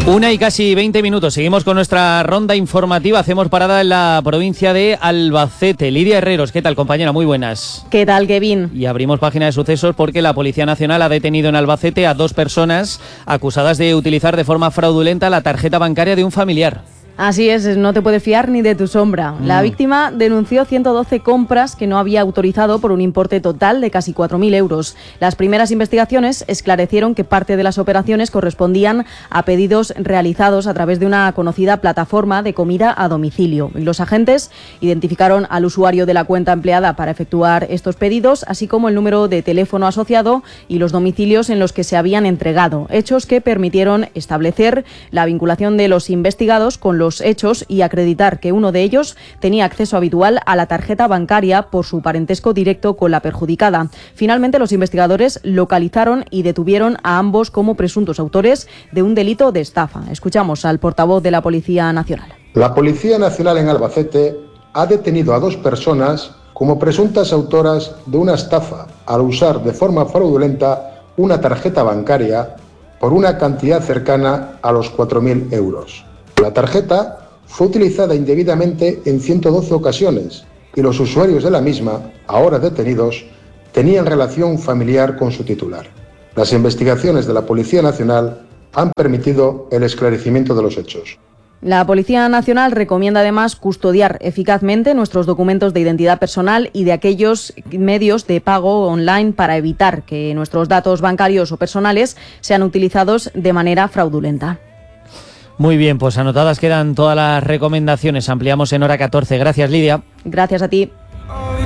Casi 20 minutos. Seguimos con nuestra ronda informativa. Hacemos parada en la provincia de Albacete. Lidia Herreros, ¿qué tal, compañera? Muy buenas. ¿Qué tal, Kevin? Y abrimos página de sucesos porque la Policía Nacional ha detenido en Albacete a 2 personas acusadas de utilizar de forma fraudulenta la tarjeta bancaria de un familiar. Así es, no te puedes fiar ni de tu sombra. La víctima denunció 112 compras que no había autorizado por un importe total de casi 4.000 euros. Las primeras investigaciones esclarecieron que parte de las operaciones correspondían a pedidos realizados a través de una conocida plataforma de comida a domicilio. Y los agentes identificaron al usuario de la cuenta empleada para efectuar estos pedidos, así como el número de teléfono asociado y los domicilios en los que se habían entregado. Hechos que permitieron establecer la vinculación de los investigados con los hechos y acreditar que uno de ellos tenía acceso habitual a la tarjeta bancaria por su parentesco directo con la perjudicada. Finalmente, los investigadores localizaron y detuvieron a ambos como presuntos autores de un delito de estafa. Escuchamos al portavoz de la Policía Nacional. La Policía Nacional en Albacete ha detenido a 2 personas como presuntas autoras de una estafa al usar de forma fraudulenta una tarjeta bancaria por una cantidad cercana a los 4.000 euros. La tarjeta fue utilizada indebidamente en 112 ocasiones y los usuarios de la misma, ahora detenidos, tenían relación familiar con su titular. Las investigaciones de la Policía Nacional han permitido el esclarecimiento de los hechos. La Policía Nacional recomienda además custodiar eficazmente nuestros documentos de identidad personal y de aquellos medios de pago online para evitar que nuestros datos bancarios o personales sean utilizados de manera fraudulenta. Muy bien, pues anotadas quedan todas las recomendaciones. Ampliamos en hora 14. Gracias, Lidia. Gracias a ti.